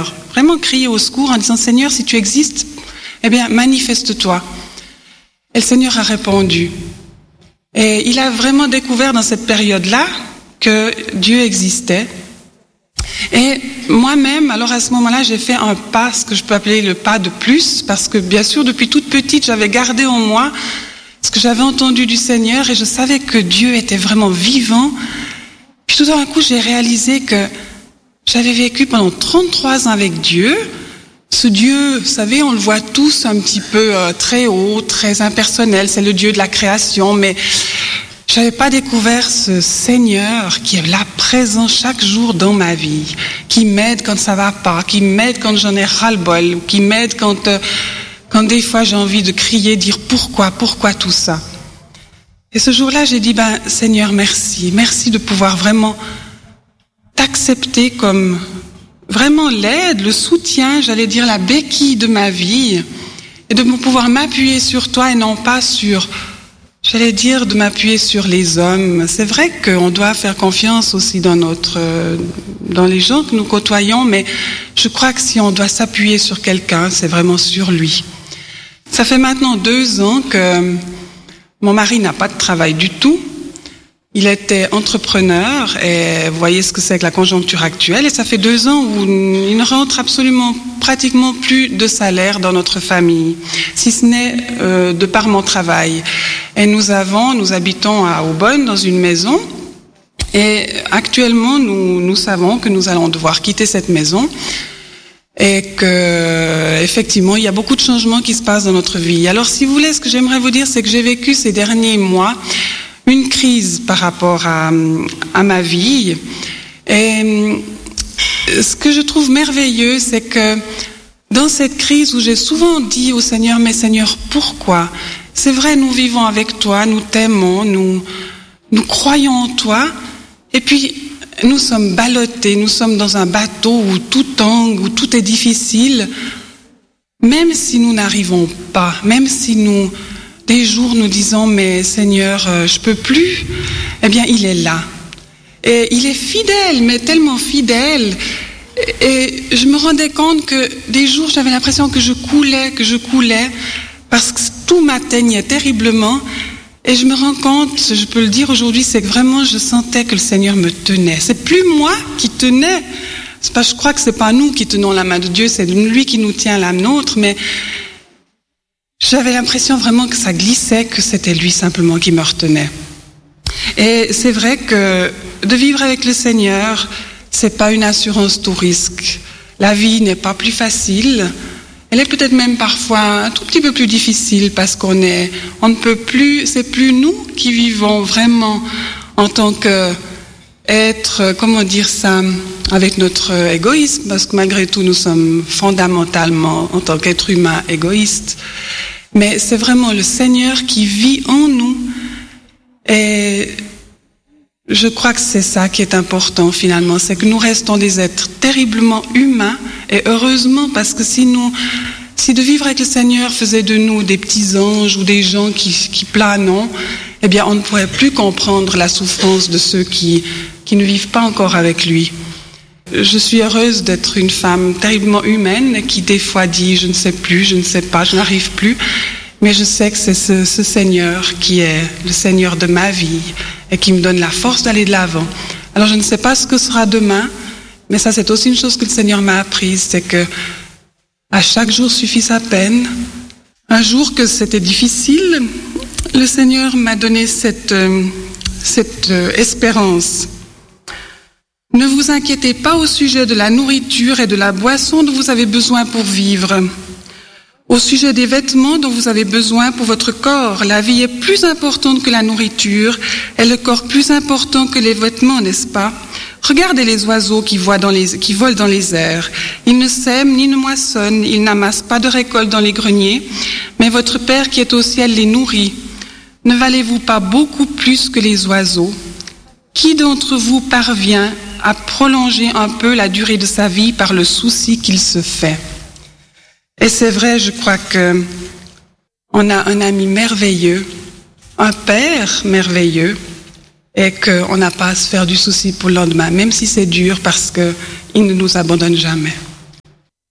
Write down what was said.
Seigneur, vraiment crier au secours en disant « Seigneur, si tu existes, eh bien, manifeste-toi ». Et le Seigneur a répondu. Et il a vraiment découvert dans cette période-là que Dieu existait. Et moi-même, alors à ce moment-là, j'ai fait un pas, ce que je peux appeler le pas de plus, parce que bien sûr, depuis toute petite, j'avais gardé en moi ce que j'avais entendu du Seigneur et je savais que Dieu était vraiment vivant. Puis tout d'un coup, j'ai réalisé que j'avais vécu pendant 33 ans avec Dieu. Ce Dieu, vous savez, on le voit tous un petit peu très haut, très impersonnel, c'est le Dieu de la création, mais j'avais pas découvert ce Seigneur qui est là, présent chaque jour dans ma vie, qui m'aide quand ça va pas, qui m'aide quand j'en ai ras-le-bol, qui m'aide quand des fois j'ai envie de crier, dire pourquoi tout ça. Et ce jour-là, j'ai dit, Seigneur, merci de pouvoir vraiment t'accepter comme vraiment l'aide, le soutien, j'allais dire la béquille de ma vie, et de pouvoir m'appuyer sur toi et non pas sur, j'allais dire, de m'appuyer sur les hommes. C'est vrai qu'on doit faire confiance aussi dans les gens que nous côtoyons, mais je crois que si on doit s'appuyer sur quelqu'un, c'est vraiment sur lui. Ça fait maintenant 2 ans que mon mari n'a pas de travail du tout. Il était entrepreneur et vous voyez ce que c'est que la conjoncture actuelle. Et ça fait 2 ans où il ne rentre pratiquement plus de salaire dans notre famille, si ce n'est de par mon travail. Et nous habitons à Aubonne dans une maison. Et actuellement, nous savons que nous allons devoir quitter cette maison. Et que, effectivement, il y a beaucoup de changements qui se passent dans notre vie. Alors, si vous voulez, ce que j'aimerais vous dire, c'est que j'ai vécu ces derniers mois une crise par rapport à ma vie. Et ce que je trouve merveilleux, c'est que dans cette crise où j'ai souvent dit au Seigneur, mais Seigneur, pourquoi? C'est vrai, nous vivons avec toi, nous t'aimons, nous croyons en toi, et puis nous sommes ballottés, nous sommes dans un bateau où tout tangue, où tout est difficile. Même si nous n'arrivons pas, même si des jours nous disons, mais Seigneur, je peux plus, eh bien, il est là. Et il est fidèle, mais tellement fidèle. Et je me rendais compte que des jours, j'avais l'impression que je coulais, parce que tout m'atteignait terriblement. Et je me rends compte, je peux le dire aujourd'hui, c'est que vraiment, je sentais que le Seigneur me tenait. C'est plus moi qui tenais. Je crois que c'est pas nous qui tenons la main de Dieu, c'est lui qui nous tient la nôtre, mais j'avais l'impression vraiment que ça glissait, que c'était lui simplement qui me retenait. Et c'est vrai que de vivre avec le Seigneur, c'est pas une assurance tout risque. La vie n'est pas plus facile. Elle est peut-être même parfois un tout petit peu plus difficile parce on ne peut plus, c'est plus nous qui vivons vraiment en tant que être, comment dire ça, avec notre égoïsme, parce que malgré tout nous sommes fondamentalement en tant qu'être humain égoïstes. Mais c'est vraiment le Seigneur qui vit en nous. Et je crois que c'est ça qui est important finalement, c'est que nous restons des êtres terriblement humains, et heureusement, parce que si de vivre avec le Seigneur faisait de nous des petits anges ou des gens qui planent, eh bien on ne pourrait plus comprendre la souffrance de ceux qui ne vivent pas encore avec lui. Je suis heureuse d'être une femme terriblement humaine qui des fois dit je ne sais plus, je ne sais pas, je n'arrive plus. Mais je sais que c'est ce Seigneur qui est le Seigneur de ma vie et qui me donne la force d'aller de l'avant. Alors je ne sais pas ce que sera demain, mais ça c'est aussi une chose que le Seigneur m'a apprise, c'est que à chaque jour suffit sa peine. Un jour que c'était difficile, le Seigneur m'a donné cette espérance. Ne vous inquiétez pas au sujet de la nourriture et de la boisson dont vous avez besoin pour vivre. Au sujet des vêtements dont vous avez besoin pour votre corps, la vie est plus importante que la nourriture et le corps plus important que les vêtements, n'est-ce pas? Regardez les oiseaux qui volent dans les airs. Ils ne sèment ni ne moissonnent, ils n'amassent pas de récolte dans les greniers, mais votre Père qui est au ciel les nourrit. Ne valez-vous pas beaucoup plus que les oiseaux? Qui d'entre vous parvient à prolonger un peu la durée de sa vie par le souci qu'il se fait? Et c'est vrai, je crois que on a un ami merveilleux, un père merveilleux, et qu'on n'a pas à se faire du souci pour le lendemain, même si c'est dur, parce qu'il ne nous abandonne jamais.